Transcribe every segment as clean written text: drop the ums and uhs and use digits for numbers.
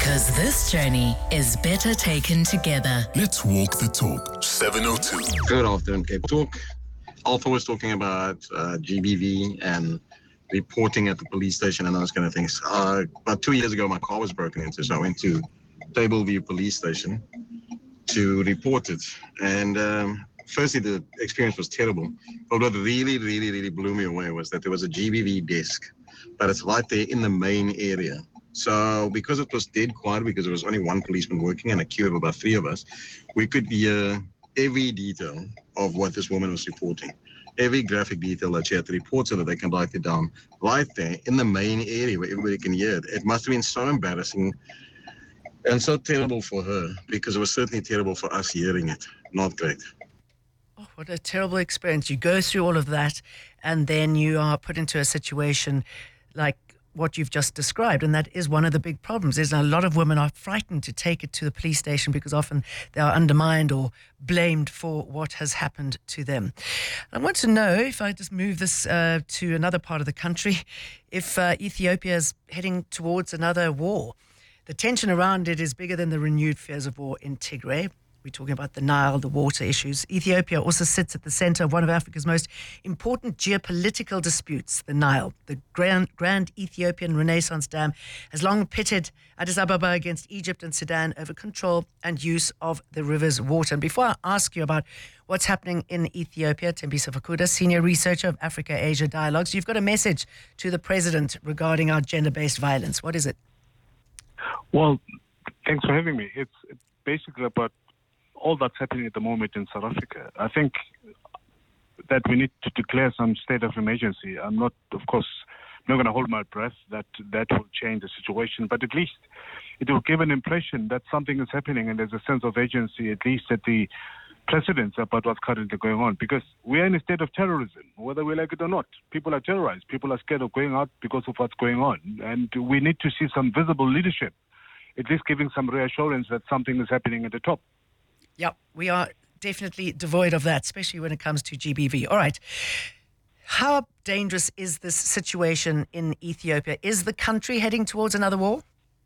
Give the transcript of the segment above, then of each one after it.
Because this journey is better taken together. Let's walk the talk. 702. Good afternoon, Cape Talk. Alpha was talking about GBV and reporting at the police station and those kind of things. About 2 years ago, my car was broken into, so I went to Tableview Police Station to report it. And firstly, the experience was terrible. But what really blew me away was that there was a GBV desk, but it's right there in the main area. So because it was dead quiet, because there was only one policeman working and a queue of about 3 of us, we could hear every detail of what this woman was reporting. Every graphic detail that she had to report so that they can write it down right there in the main area where everybody can hear it. It must have been so embarrassing and so terrible for her, because it was certainly terrible for us hearing it. Not great. Oh, what a terrible experience. You go through all of that and then you are put into a situation like what you've just described, and that is one of the big problems. Is a lot of women are frightened to take it to the police station because often they are undermined or blamed for what has happened to them. I want to know, if I just move this to another part of the country, if Ethiopia is heading towards another war. The tension around it is bigger than the renewed fears of war in Tigray. We're talking about the Nile, the water issues. Ethiopia also sits at the center of one of Africa's most important geopolitical disputes, the Nile. The Grand Ethiopian Renaissance Dam has long pitted Addis Ababa against Egypt and Sudan over control and use of the river's water. And before I ask you about what's happening in Ethiopia, Tembisa Fakuda, senior researcher of Africa-Asia Dialogues, you've got a message to the president regarding our gender-based violence. What is it? Well, thanks for having me. It's basically about all that's happening at the moment in South Africa. I think that we need to declare some state of emergency. I'm not, of course, not going to hold my breath that will change the situation, but at least it will give an impression that something is happening and there's a sense of agency, at least at the precedents about what's currently going on. Because we are in a state of terrorism, whether we like it or not. People are terrorized. People are scared of going out because of what's going on. And we need to see some visible leadership, at least giving some reassurance that something is happening at the top. Yeah, we are definitely devoid of that, especially when it comes to GBV. All right. How dangerous is this situation in Ethiopia? Is the country heading towards another war?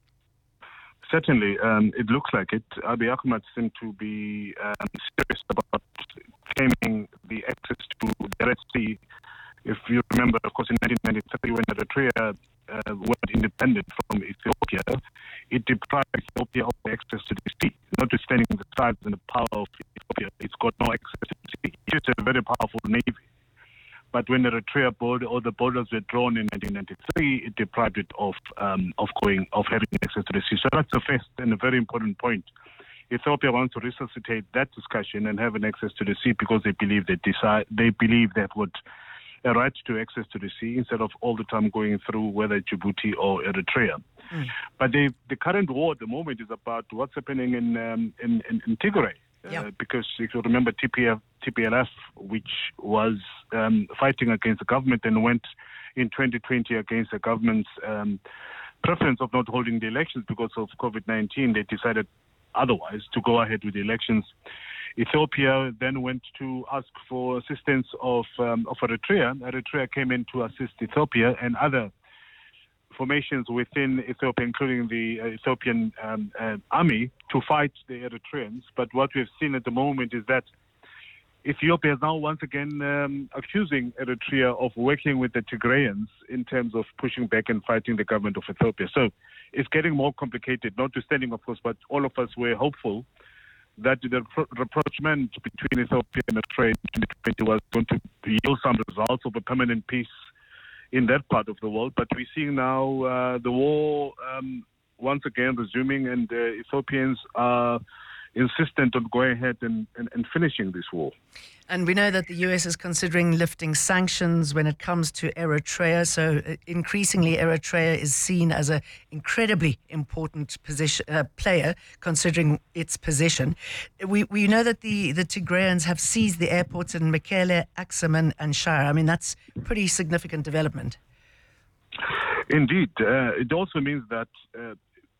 Certainly. It looks like it. Abiy Ahmed seemed to be serious about claiming the access to the Red Sea. If you remember, of course, in 1993, when Eritrea went independent from Ethiopia, it deprived Ethiopia of access to the sea. Notwithstanding the size and the power of Ethiopia, it's got no access to the sea. It's a very powerful navy. But when Eritrea the borders were drawn in 1993, it deprived it of having access to the sea. So that's the first and a very important point. Ethiopia wants to resuscitate that discussion and have an access to the sea because they believe they've got a right to access to the sea instead of all the time going through whether Djibouti or Eritrea. But the current war at the moment is about what's happening in Tigray. Because if you remember TPLF, which was fighting against the government and went in 2020 against the government's preference of not holding the elections because of COVID-19, they decided otherwise to go ahead with the elections. Ethiopia then went to ask for assistance of Eritrea. Eritrea came in to assist Ethiopia and other formations within Ethiopia, including the Ethiopian army, to fight the Eritreans. But what we've seen at the moment is that Ethiopia is now once again accusing Eritrea of working with the Tigrayans in terms of pushing back and fighting the government of Ethiopia. So it's getting more complicated, notwithstanding, of course, but all of us were hopeful that the rapprochement between Ethiopia and Eritrea in 2020 was going to yield some results of a permanent peace in that part of the world. But we're seeing now the war once again resuming, and Ethiopians are insistent on going ahead and finishing this war. And we know that the US is considering lifting sanctions when it comes to Eritrea. So increasingly, Eritrea is seen as an incredibly important player, considering its position. We know that the Tigrayans have seized the airports in Mekelle, Axum, and Shire. I mean, that's pretty significant development. Indeed. It also means that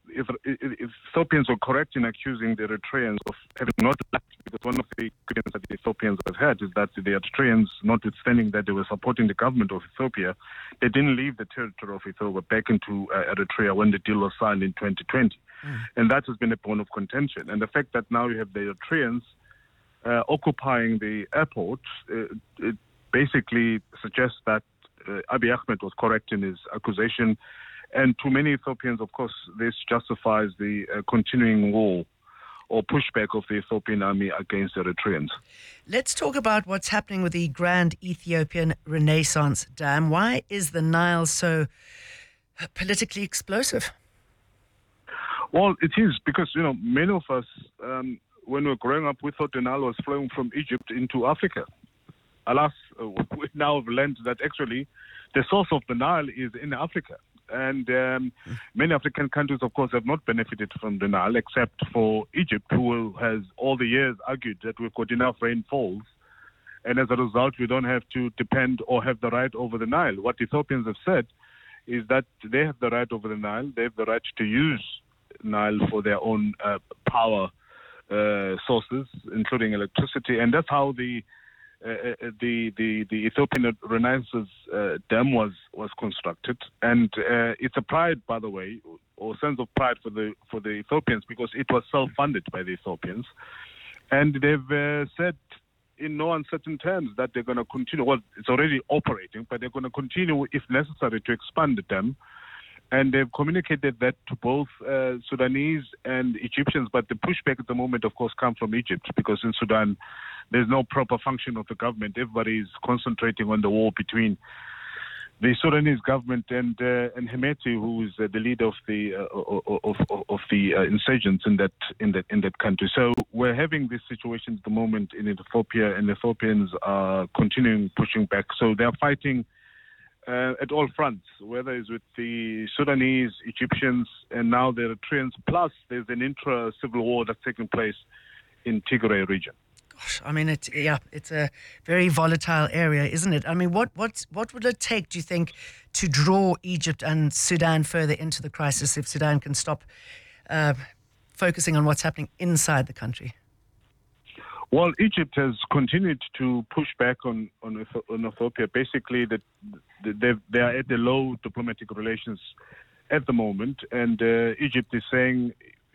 Ethiopians were correct in accusing the Eritreans of having not left, because one of the grievances that the Ethiopians have had is that the Eritreans, notwithstanding that they were supporting the government of Ethiopia, they didn't leave the territory of Ethiopia back into Eritrea when the deal was signed in 2020. And that has been a bone of contention. And the fact that now you have the Eritreans occupying the airport, it basically suggests that Abiy Ahmed was correct in his accusation. And to many Ethiopians, of course, this justifies the continuing war or pushback of the Ethiopian army against the Eritreans. Let's talk about what's happening with the Grand Ethiopian Renaissance Dam. Why is the Nile so politically explosive? Well, it is because, many of us, when we were growing up, we thought the Nile was flowing from Egypt into Africa. Alas, we now have learned that actually the source of the Nile is in Africa. And many African countries, of course, have not benefited from the Nile, except for Egypt, who has all the years argued that we've got enough rainfalls. And as a result, we don't have to depend or have the right over the Nile. What Ethiopians have said is that they have the right over the Nile. They have the right to use Nile for their own power sources, including electricity. And that's how the Ethiopian Renaissance Dam was constructed, and it's a pride, by the way, or sense of pride for the Ethiopians, because it was self-funded by the Ethiopians, and they've said in no uncertain terms that they're going to continue. Well, it's already operating, but they're going to continue, if necessary, to expand the dam. And they've communicated that to both Sudanese and Egyptians, but the pushback at the moment, of course, comes from Egypt, because in Sudan, there's no proper function of the government. Everybody is concentrating on the war between the Sudanese government and Hemeti, who is the leader of the insurgents in that country. So we're having this situation at the moment in Ethiopia, and Ethiopians are continuing pushing back. So they're fighting at all fronts, whether it's with the Sudanese, Egyptians, and now the Eritreans. Plus, there's an intra-civil war that's taking place in Tigray region. Gosh, I mean, it's a very volatile area, isn't it? I mean, what would it take, do you think, to draw Egypt and Sudan further into the crisis if Sudan can stop focusing on what's happening inside the country? Well, Egypt has continued to push back on Ethiopia. Basically, that they are at the low diplomatic relations at the moment, and Egypt is saying,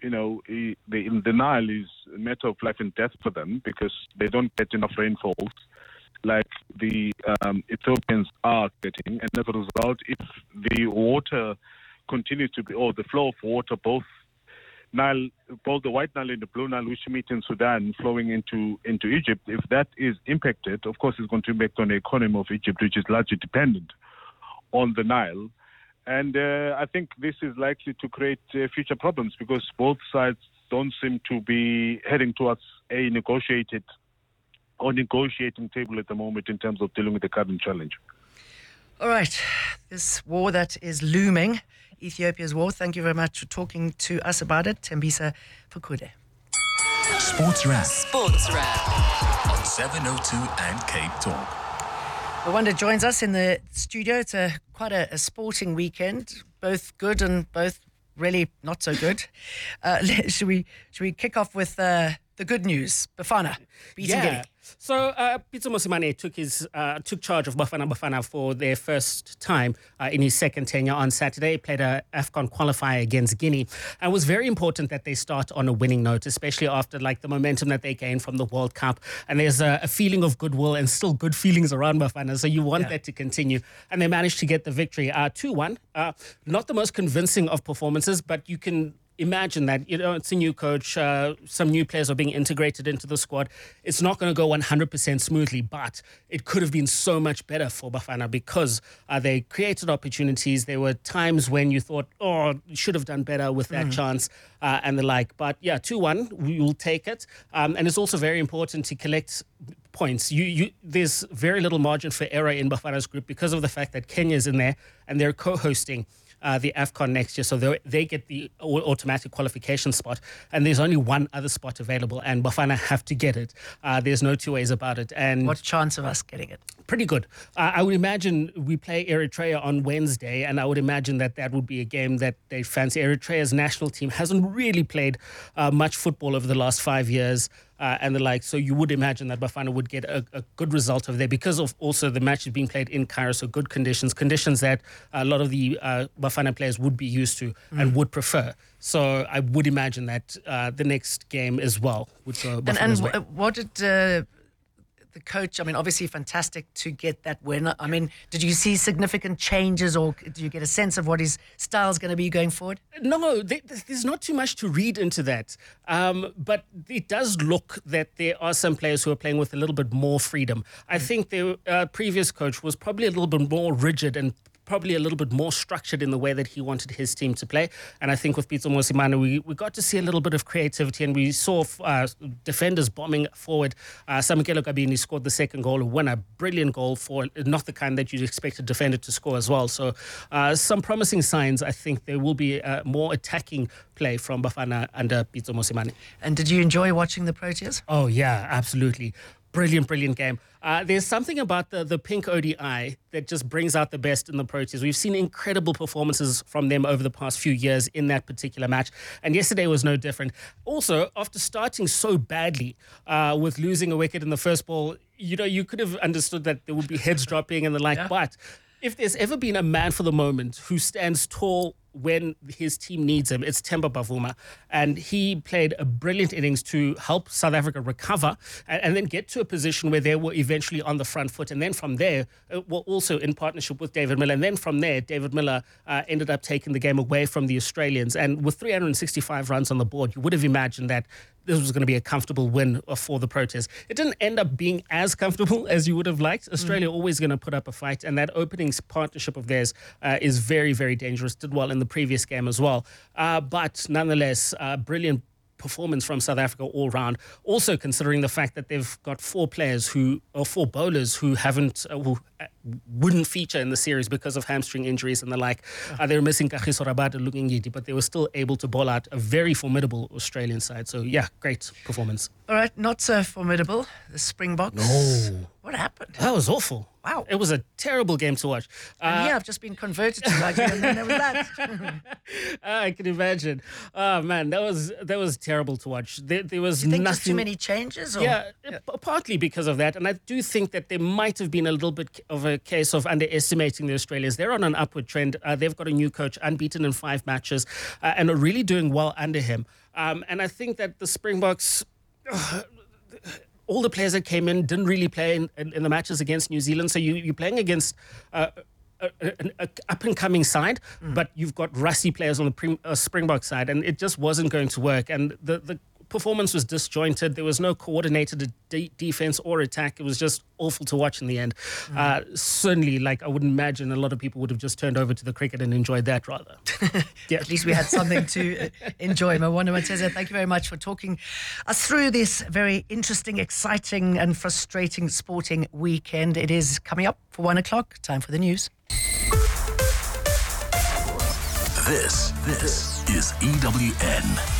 the Nile is a matter of life and death for them, because they don't get enough rainfalls like the Ethiopians are getting, and as a result, if the water continues to be, or the flow of water, both the White Nile and the Blue Nile, which meet in Sudan, flowing into Egypt, if that is impacted, of course, it's going to impact on the economy of Egypt, which is largely dependent on the Nile. And I think this is likely to create future problems, because both sides don't seem to be heading towards a negotiating table at the moment in terms of dealing with the current challenge. All right, this war that is looming, Ethiopia's war. Thank you very much for talking to us about it, Tembisa Fukude. Sports Wrap Sports Wrap on 702 and Cape Talk. Rwanda joins us in the studio. It's quite a sporting weekend, both good and both really not so good. Should we kick off with the good news? Bafana beating Guinea. So Pitso Mosimane took charge of Bafana for their first time in his second tenure on Saturday. He played a AFCON qualifier against Guinea, and it was very important that they start on a winning note, especially after the momentum that they gained from the World Cup. And there's a feeling of goodwill and still good feelings around Bafana, so you want that to continue. And they managed to get the victory 2-1. Not the most convincing of performances, but you can imagine that, it's a new coach, some new players are being integrated into the squad. It's not going to go 100% smoothly, but it could have been so much better for Bafana, because they created opportunities. There were times when you thought, you should have done better with that chance and the like. But 2-1, we will take it. And it's also very important to collect points. There's very little margin for error in Bafana's group because of the fact that Kenya is in there and they're co-hosting the AFCON next year. So they get the automatic qualification spot. And there's only one other spot available, and Bafana have to get it. There's no two ways about it. And what chance of us getting it? Pretty good. I would imagine we play Eritrea on Wednesday, and I would imagine that would be a game that they fancy. Eritrea's national team hasn't really played much football over the last 5 years and the like, so you would imagine that Bafana would get a good result over there because of also the match is being played in Cairo, so good conditions that a lot of the Bafana players would be used to and would prefer. So I would imagine that the next game as well would go Bafana's way. What did the coach, I mean, obviously fantastic to get that win. I mean, did you see significant changes, or do you get a sense of what his style is going to be going forward? No, there's not too much to read into that. But it does look that there are some players who are playing with a little bit more freedom. I think the previous coach was probably a little bit more rigid and probably a little bit more structured in the way that he wanted his team to play. And I think with Pitso Mosimane, we got to see a little bit of creativity, and we saw defenders bombing forward. Samukelo Kabini scored the second goal, won a brilliant goal for not the kind that you'd expect a defender to score as well. So some promising signs. I think there will be more attacking play from Bafana under Pitso Mosimane. And did you enjoy watching the Proteas? Oh, yeah, absolutely. Brilliant game. There's something about the pink ODI that just brings out the best in the Proteas. We've seen incredible performances from them over the past few years in that particular match, and yesterday was no different. Also, after starting so badly with losing a wicket in the first ball, you could have understood that there would be heads dropping and the like, but if there's ever been a man for the moment who stands tall when his team needs him, it's Temba Bavuma. And he played a brilliant innings to help South Africa recover and then get to a position where they were eventually on the front foot. And then from there, also in partnership with David Miller. And then from there, David Miller ended up taking the game away from the Australians. And with 365 runs on the board, you would have imagined that this was going to be a comfortable win for the Proteas. It didn't end up being as comfortable as you would have liked. Australia always going to put up a fight, and that opening partnership of theirs is very, very dangerous. Did well in the previous game as well. But nonetheless, brilliant performance from South Africa all round. Also considering the fact that they've got four bowlers who wouldn't feature in the series because of hamstring injuries and the like. They were missing Kagiso Rabada, Lungengiti, but they were still able to bowl out a very formidable Australian side. So yeah, great performance. All right, not so formidable, the Springboks. No. What happened? That was awful. Wow. It was a terrible game to watch. I've just been converted to rugby, and then there was that. I can imagine. Oh, man, that was terrible to watch. There was Do you think nothing. there's too many changes? Or? Yeah, partly because of that. And I do think that there might have been a little bit of a case of underestimating the Australians. They're on an upward trend. They've got a new coach, unbeaten in 5 matches, and are really doing well under him. And I think that the Springboks... all the players that came in didn't really play in the matches against New Zealand. So you're playing against an up-and-coming side, but you've got rusty players on the Springbok side, and it just wasn't going to work. And the performance was disjointed. There was no coordinated defense or attack. It was just awful to watch in the end. Certainly, I wouldn't imagine a lot of people would have just turned over to the cricket and enjoyed that rather. Yeah. At least we had something to enjoy. Moana Mateza, thank you very much for talking us through this very interesting, exciting and frustrating sporting weekend. It is coming up for 1 o'clock. Time for the news. This is EWN.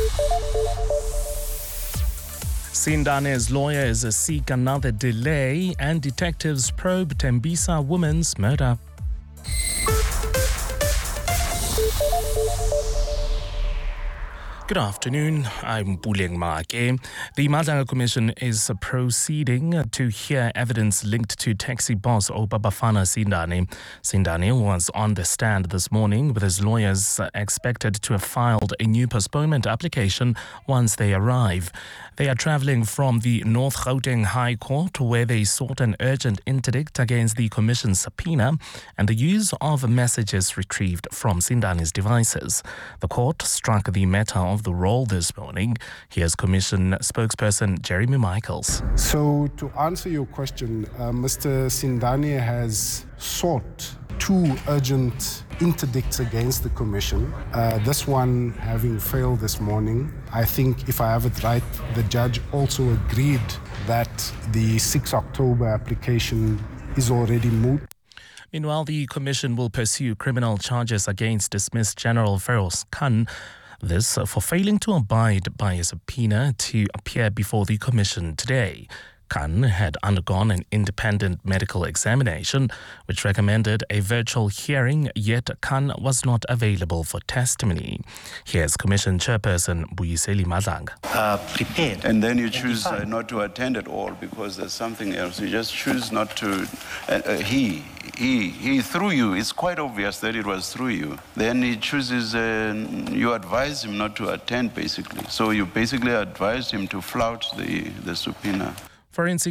Sindane's lawyers seek another delay, and detectives probe Tembisa woman's murder. Good afternoon, I'm Puleng Make. The Madlanga Commission is proceeding to hear evidence linked to taxi boss Oupa Bafana Sindane. Sindane was on the stand this morning with his lawyers expected to have filed a new postponement application once they arrive. They are travelling from the North Gauteng High Court, where they sought an urgent interdict against the Commission's subpoena and the use of messages retrieved from Sindane's devices. The court struck the matter of the roll this morning. Here's Commission spokesperson Jeremy Michaels. So to answer your question, Mr. Sindane has sought 2 urgent interdicts against the Commission. This one having failed this morning. I think if I have it right, the judge also agreed that the 6 October application is already moot. Meanwhile, the Commission will pursue criminal charges against dismissed General Feroz Khan. This for failing to abide by a subpoena to appear before the Commission today. Khan had undergone an independent medical examination which recommended a virtual hearing, yet Khan was not available for testimony. Here's Commission Chairperson Buyiseli Madlang. Prepared. And then you choose not to attend at all because there's something else. You just choose not to. He through you. It's quite obvious that it was through you. Then he chooses, you advise him not to attend basically. So you basically advised him to flout the subpoena. Forensic